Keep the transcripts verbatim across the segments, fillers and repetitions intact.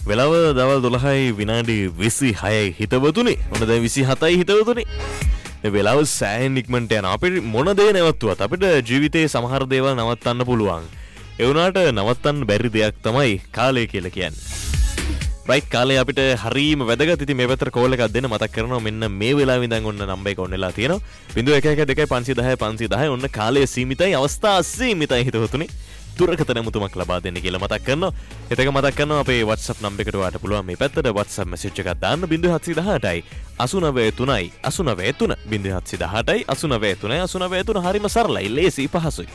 වෙලාව දවල් දොළහයි විනාඩි විසිහයයි හිතවතුනි. ඔන්න දැන් විසිහතයි හිතවතුනි. මේ වෙලාව සෑහෙන ඉක්මනට යනවා. අපිට මොන දේ නැවතුවත් අපිට ජීවිතේ සමහර දේවල් නවත්තන්න පුළුවන්. ඒ වුණාට නවත්තන්න බැරි දෙයක් තමයි කාලය කියලා කියන්නේ. රයිට් කාලේ අපිට හරීම වැදගත්. ඉතින් මේ පැත්තට කෝල් එකක් දෙන්න මතක් කරනවා. මෙන්න මේ වෙලාවෙ ඉඳන් ඔන්න නම්බර් එක ඔන් වෙලා තියෙනවා. zero one one two five one zero five one zero ඔන්න කාලය සීමිතයි, අවස්ථා අසීමිතයි හිතවතුනි. දුරකථන මුතුමක් ලබා දෙන්න කියලා මතක් කරනවා. ඒතක මතක් කරනවා අපේ WhatsApp නම්බර් එකට ඔයාලට පුළුවන් මේ පැත්තට WhatsApp message එකක් දාන්න zero seven one eight eight nine three eight nine three zero seven one eight eight nine three eight nine three හරිම සරලයි, ලේසි, පහසුයි.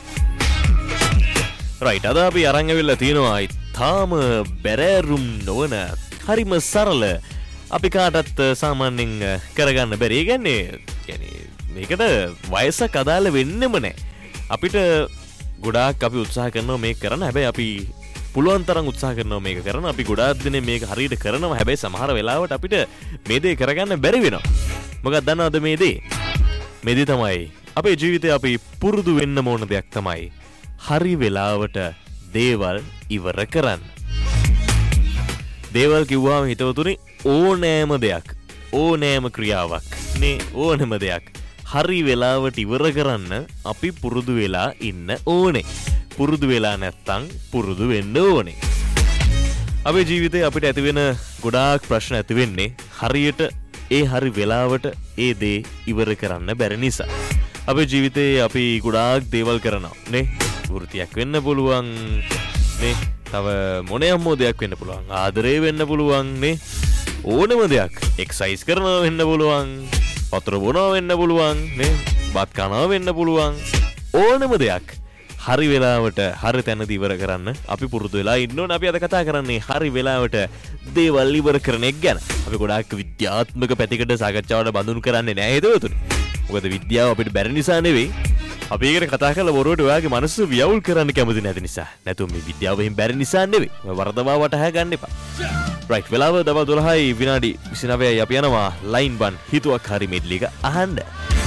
රයිට් අද අපි අරන් ඇවිල්ලා තියෙනවා තාම බැරෑරුම් නොවන හරිම සරල අපි කාටත් සාමාන්‍යයෙන් කරගන්න බැරි. ඒ කියන්නේ මේකට වයසක් අදාළ වෙන්නෙම නැහැ. අපිට ගොඩාක් අපි උත්සාහ කරනවා මේක කරන්න. හැබැයි අපි පුළුවන් තරම් උත්සාහ කරනවා මේක කරන්න. අපි ගොඩාක් දිනේ මේක හරියට කරනවා. හැබැයි සමහර වෙලාවට අපිට මේ දේ කරගන්න බැරි වෙනවා. මොකක්ද දන්නවද මේ දේ? මේ දේ තමයි අපේ ජීවිතේ අපි පුරුදු වෙන්න ඕන දෙයක් තමයි හරි වෙලාවට දේවල් ඉවර කරන්න. දේවල් කිව්වම හිතවතුනි ඕනෑම දෙයක්, ඕනෑම ක්‍රියාවක් නේ ඕනෑම දෙයක් හරි වෙලාවට ඉවර කරන්න අපි පුරුදු වෙලා ඉන්න ඕනේ. පුරුදු වෙලා නැත්තම් පුරුදු වෙන්න ඕනේ. අපේ ජීවිතේ අපිට ඇතිවෙන ගොඩාක් ප්‍රශ්න ඇති වෙන්නේ හරියට ඒ හරි වෙලාවට ඒ දේ ඉවර කරන්න බැරි නිසා. අපේ ජීවිතේ අපි ගොඩාක් දේවල් කරනවා නේ. වෘත්තියක් වෙන්න පුළුවන් නේ. තව මොනෑම දෙයක් වෙන්න පුළුවන්. ආදරේ වෙන්න පුළුවන් නේ. ඕනම දෙයක්. එක්සයිස් කරනවා වෙන්න පුළුවන්. වතුර බොනවා වෙන්න පුළුවන් නේ. බත් කනවා වෙන්න පුළුවන්. ඕනම දෙයක් හරි වෙලාවට හරි තැනදී ඉවර කරන්න අපි පුරුදු වෙලා ඉන්න ඕනේ. අපි අද කතා කරන්නේ හරි වෙලාවට දේවල් ඉවර කරන එක ගැන. අපි ගොඩාක් විද්‍යාත්මක පැතිකඩ සාකච්ඡාවට බඳුන් කරන්නේ නැහැ හිතවතුනි. මොකද විද්‍යාව අපිට බැරි නිසා නෙවෙයි. අපි ඒකට කතා කරලා බොරුවට ඔයාගේ මනස වියවුල් කරන්න කැමති නැති නිසා. නැතුව මේ විද්‍යාව එහෙම බැරි නිසා නෙවෙයි. වරදවා වටහා ගන්න එපා. රයිට් වෙලාව දවල් දොළහයි විනාඩි විසිනවයයි අපි යනවා ලයින් බන් හිතුවක් හරි මෙඩ්ලි එක අහන්න.